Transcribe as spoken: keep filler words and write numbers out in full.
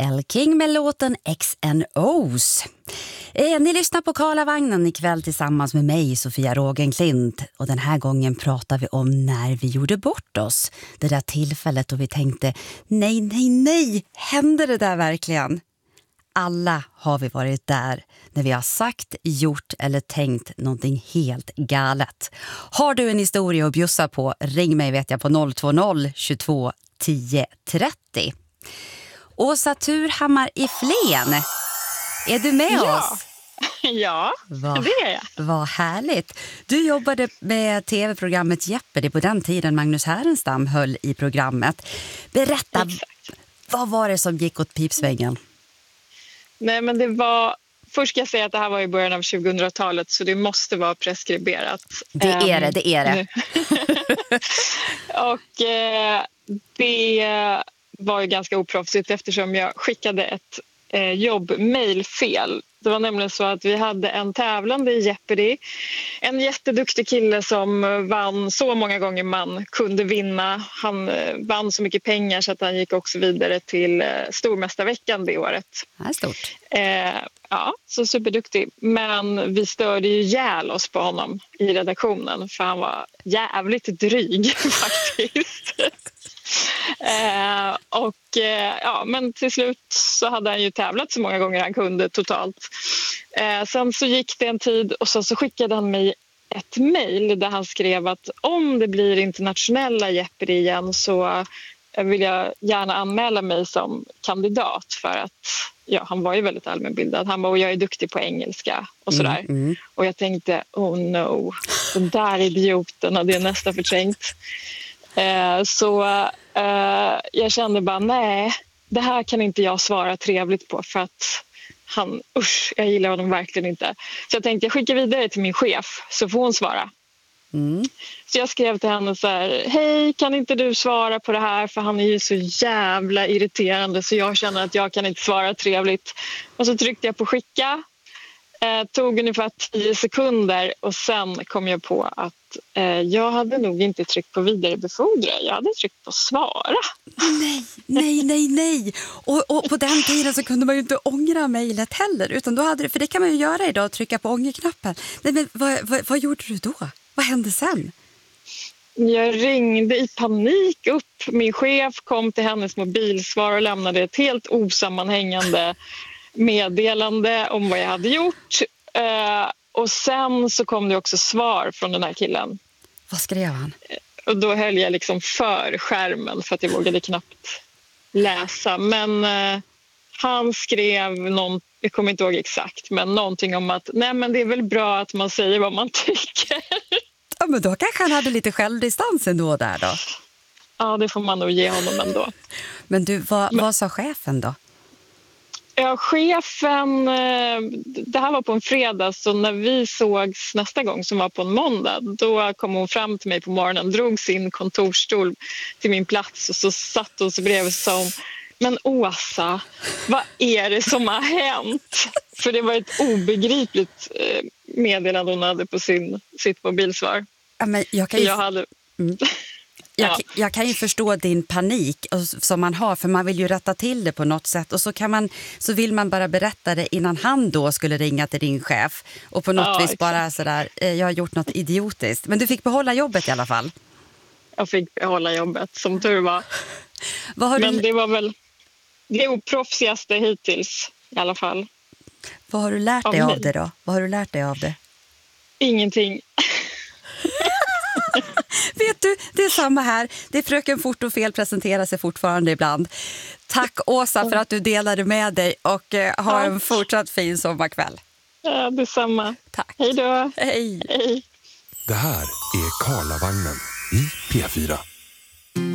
Elle King med låten X and O's. Eh, ni lyssnar på Karlavagnen ikväll tillsammans med mig, Sofia Rogenklint. Och den här gången pratar vi om när vi gjorde bort oss. Det där tillfället då vi tänkte, nej, nej, nej, händer det där verkligen? Alla har vi varit där när vi har sagt, gjort eller tänkt någonting helt galet. Har du en historia att bjussa på, ring mig vet jag på noll två noll tjugotvå tio trettio. Åsa Turhammar i Flen, är du med ja. oss? Ja, vad, det är jag. Vad härligt. Du jobbade med tv-programmet Jeopardy på den tiden Magnus Härenstam höll i programmet. Berätta, Exakt. Vad var det som gick åt pipsvängen? Nej, men det var... Först ska jag säga att det här var i början av tjugohundratalet, så det måste vara preskriberat. Det är det, det är det. Och eh, det var ju ganska oproffsigt eftersom jag skickade ett eh, jobbmail fel. Det var nämligen så att vi hade en tävlande i Jeopardy. En jätteduktig kille som vann så många gånger man kunde vinna. Han eh, vann så mycket pengar så att han gick också vidare till eh, stormästarveckan det året. Det är stort. Eh, ja, så superduktig. Men vi störde ju ihjäl oss på honom i redaktionen för han var jävligt dryg faktiskt. eh, och eh, ja, men till slut så hade han ju tävlat så många gånger han kunde totalt. Eh, sen så gick det en tid och så, så skickade han mig ett mejl där han skrev att om det blir internationella Jeopardy igen så vill jag gärna anmäla mig som kandidat för att ja, han var ju väldigt allmänbildad. Han bara, och jag är duktig på engelska och sådär. Mm, mm. Och jag tänkte, oh no, den där idioten hade jag nästan förträngt. Eh, så eh, jag kände bara, nej, det här kan inte jag svara trevligt på för att han, usch, jag gillar honom verkligen inte. Så jag tänkte, jag skickar vidare till min chef så får hon svara. Mm. Så jag skrev till henne så här, hej, kan inte du svara på det här för han är ju så jävla irriterande så jag känner att jag kan inte svara trevligt. Och så tryckte jag på skicka, eh, tog ungefär tio sekunder och sen kom jag på att eh, jag hade nog inte tryckt på vidarebefordra, jag hade tryckt på svara. Nej, nej, nej, nej. Och, och på den tiden så kunde man ju inte ångra mejlet heller, utan då hade det, för det kan man ju göra idag, trycka på ångerknappen. Nej, men vad, vad, vad gjorde du då? Vad hände sen? Jag ringde i panik upp. Min chef kom till hennes mobilsvar och lämnade ett helt osammanhängande meddelande om vad jag hade gjort. Uh, och sen så kom det också svar från den här killen. Vad skrev han? Och då höll jag liksom för skärmen för att jag vågade knappt läsa. Men uh, han skrev någon, jag kommer inte ihåg exakt, men någonting om att nej, men det är väl bra att man säger vad man tycker. Ja, men då kanske han hade lite självdistans ändå där då. Ja, det får man nog ge honom ändå. Men du, vad, men, vad sa chefen då? Ja, chefen, det här var på en fredag så när vi sågs nästa gång som var på en måndag, då kom hon fram till mig på morgonen, drog sin kontorsstol till min plats och så satt hon så bredvid och sa hon, men Åsa, vad är det som har hänt? För det var ett obegripligt meddelande hon hade på sin, sitt mobilsvar. Ja, men jag kan ju... jag hade... Mm. Jag, ja. jag kan ju förstå din panik som man har, för man vill ju rätta till det på något sätt och så, kan man, så vill man bara berätta det innan han då skulle ringa till din chef och på något ja, vis exakt. Bara sådär, jag har gjort något idiotiskt. Men du fick behålla jobbet i alla fall. Jag fick behålla jobbet, som tur var. Vad har Men du... det var väl det oproffsigaste hittills i alla fall. Vad har du lärt dig av, av det då? Vad har du lärt dig av det? Ingenting. Vet du, det är samma här. Det är fröken fort och fel presenterar sig fortfarande ibland. Tack Åsa för att du delade med dig och eh, ha Tack. En fortsatt fin sommarkväll. Ja, detsamma. Tack. Hej då. Hej. Hej. Det här är Karlavagnen i P fyra.